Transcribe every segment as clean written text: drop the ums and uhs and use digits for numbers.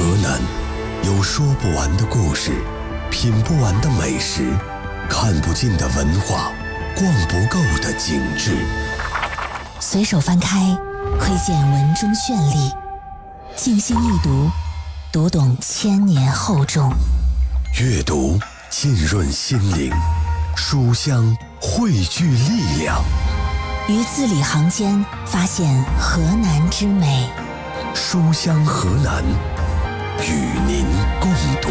南有说不完的故事，品不完的美食，看不尽的文化，逛不够的景致。 随手翻开，窥见文中绚丽；静心一读，读懂千年厚重。 阅读浸润心灵，书香汇聚力量。 于字里行间发现河南之美。 书香河南，与您共读。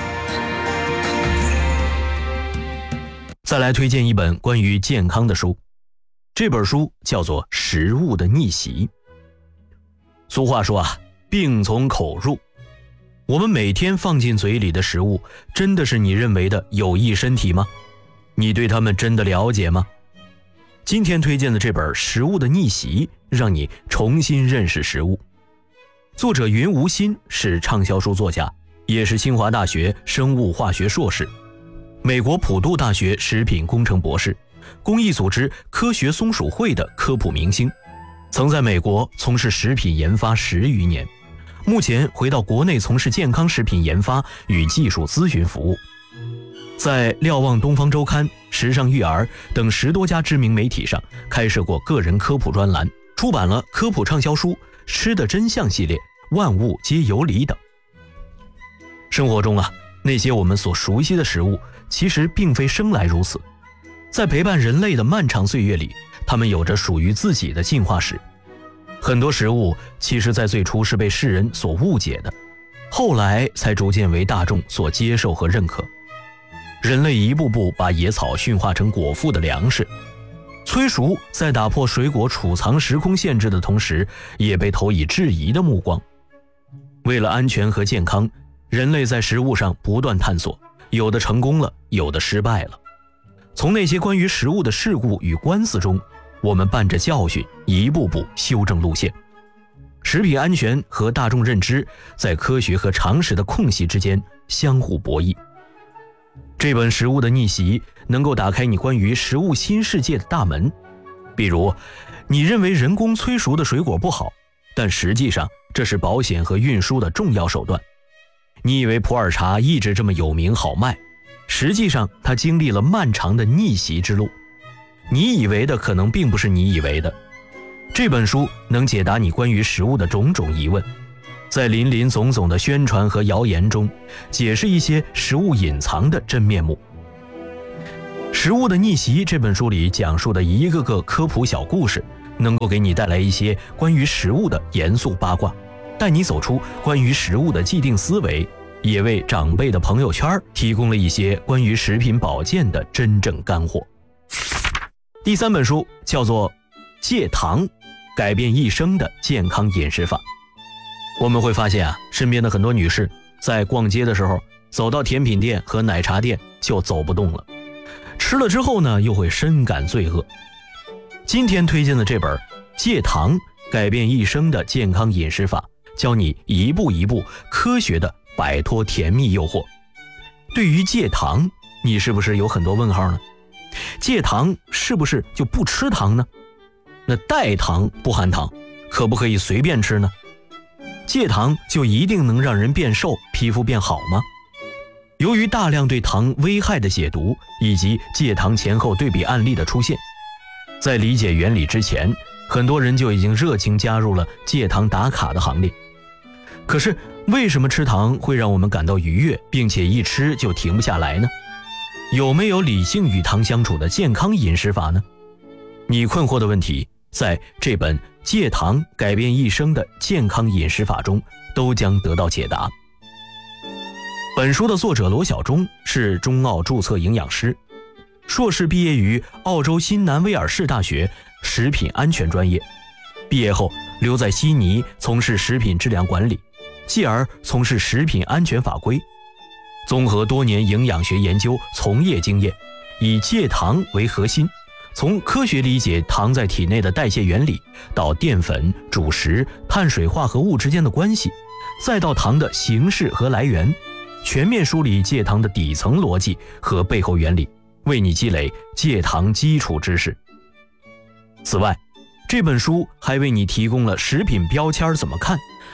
再来推荐一本关于健康的书，这本书叫做《食物的逆袭》。俗话说啊，病从口入。我们每天放进嘴里的食物，真的是你认为的有益身体吗？你对它们真的了解吗？今天推荐的这本《食物的逆袭》，让你重新认识食物。作者云无心是畅销书作家，也是清华大学生物化学硕士，美国普渡大学食品工程博士，公益组织科学松鼠会的科普明星，曾在美国从事食品研发10余年，目前回到国内从事健康食品研发与技术咨询服务。在瞭望东方周刊、时尚育儿等10多家知名媒体上开设过个人科普专栏，出版了科普畅销书《吃的真相》系列、万物皆有理等。生活中啊，那些我们所熟悉的食物，其实并非生来如此。在陪伴人类的漫长岁月里，它们有着属于自己的进化史。很多食物其实在最初是被世人所误解的，后来才逐渐为大众所接受和认可。人类一步步把野草驯化成果腹的粮食，催熟在打破水果储藏时空限制的同时，也被投以质疑的目光。为了安全和健康，人类在食物上不断探索，有的成功了，有的失败了。从那些关于食物的事故与官司中，我们伴着教训，一步步修正路线。食品安全和大众认知在科学和常识的空隙之间相互博弈。这本《食物的逆袭》能够打开你关于食物新世界的大门。比如，你认为人工催熟的水果不好，但实际上这是保险和运输的重要手段。你以为普洱茶一直这么有名好卖，实际上它经历了漫长的逆袭之路。你以为的可能并不是你以为的。这本书能解答你关于食物的种种疑问，在林林总总的宣传和谣言中，解释一些食物隐藏的真面目。《食物的逆袭》这本书里讲述的一个个科普小故事，能够给你带来一些关于食物的严肃八卦，带你走出关于食物的既定思维，也为长辈的朋友圈提供了一些关于食品保健的真正干货。第3本书叫做《戒糖，改变一生的健康饮食法》。我们会发现啊，身边的很多女士在逛街的时候，走到甜品店和奶茶店就走不动了，吃了之后呢，又会深感罪恶。今天推荐的这本《戒糖，改变一生的健康饮食法》，教你一步一步科学的摆脱甜蜜诱惑。对于戒糖，你是不是有很多问号呢？戒糖是不是就不吃糖呢？那代糖不含糖，可不可以随便吃呢？戒糖就一定能让人变瘦、皮肤变好吗？由于大量对糖危害的解读，以及戒糖前后对比案例的出现，在理解原理之前，很多人就已经热情加入了戒糖打卡的行列。可是为什么吃糖会让我们感到愉悦，并且一吃就停不下来呢？有没有理性与糖相处的健康饮食法呢？你困惑的问题，在这本《戒糖，改变一生的健康饮食法》中都将得到解答。本书的作者罗小忠是中澳注册营养师，硕士毕业于澳洲新南威尔士大学食品安全专业，毕业后留在悉尼从事食品质量管理，继而从事食品安全法规，综合多年营养学研究从业经验，以戒糖为核心，从科学理解糖在体内的代谢原理，到淀粉、主食、碳水化合物之间的关系，再到糖的形式和来源，全面梳理戒糖的底层逻辑和背后原理，为你积累戒糖基础知识。此外，这本书还为你提供了食品标签怎么看、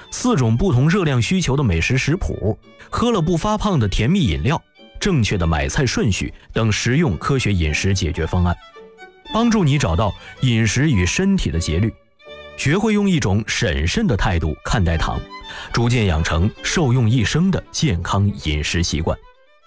4种不同热量需求的美食食谱，喝了不发胖的甜蜜饮料，正确的买菜顺序等实用科学饮食解决方案，帮助你找到饮食与身体的节律，学会用一种审慎的态度看待糖，逐渐养成受用一生的健康饮食习惯。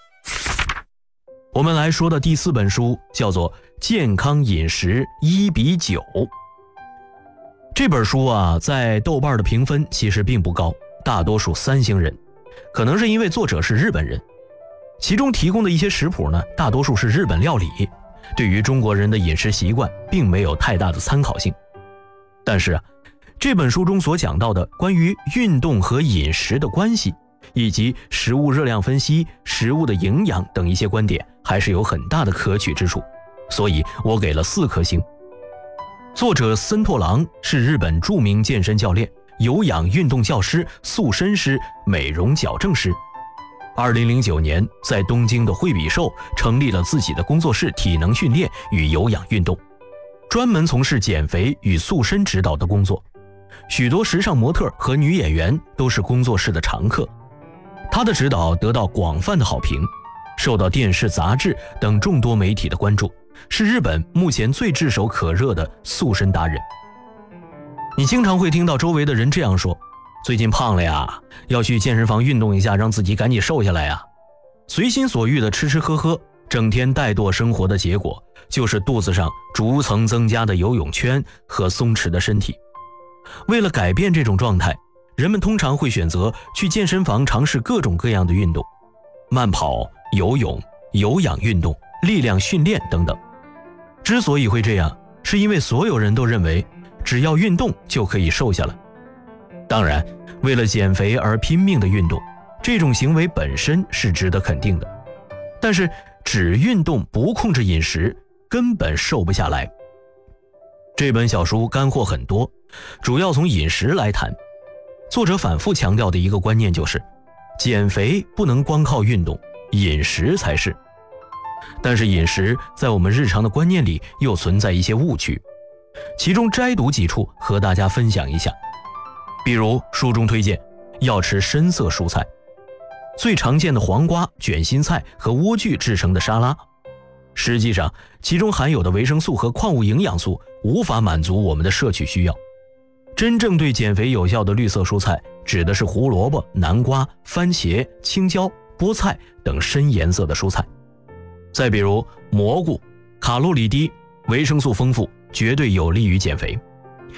我们来说的第4本书叫做《健康饮食1比9》。这本书啊，在豆瓣的评分其实并不高，大多数3星人，可能是因为作者是日本人。其中提供的一些食谱呢，大多数是日本料理，对于中国人的饮食习惯并没有太大的参考性。但是啊，这本书中所讲到的关于运动和饮食的关系，以及食物热量分析、食物的营养等一些观点，还是有很大的可取之处，所以我给了4颗星。作者森拓郎是日本著名健身教练、有氧运动教师、塑身师、美容矫正师。2009年在东京的惠比寿成立了自己的工作室体能训练与有氧运动，专门从事减肥与塑身指导的工作。许多时尚模特和女演员都是工作室的常客。他的指导得到广泛的好评，受到电视、杂志等众多媒体的关注，是日本目前最炙手可热的塑身达人。你经常会听到周围的人这样说：最近胖了呀，要去健身房运动一下，让自己赶紧瘦下来呀。随心所欲的吃吃喝喝，整天怠惰生活的结果，就是肚子上逐层增加的游泳圈和松弛的身体。为了改变这种状态，人们通常会选择去健身房尝试各种各样的运动，慢跑、游泳、有氧运动、力量训练等等。之所以会这样，是因为所有人都认为只要运动就可以瘦下来。当然，为了减肥而拼命的运动，这种行为本身是值得肯定的，但是只运动不控制饮食，根本瘦不下来。这本小书干货很多，主要从饮食来谈。作者反复强调的一个观念就是，减肥不能光靠运动，饮食才是。但是饮食在我们日常的观念里又存在一些误区，其中摘读几处和大家分享一下。比如书中推荐要吃深色蔬菜，最常见的黄瓜、卷心菜和莴苣制成的沙拉，实际上其中含有的维生素和矿物营养素无法满足我们的摄取需要。真正对减肥有效的绿色蔬菜指的是胡萝卜、南瓜、番茄、青椒、菠菜等深颜色的蔬菜。再比如蘑菇，卡路里低，维生素丰富，绝对有利于减肥。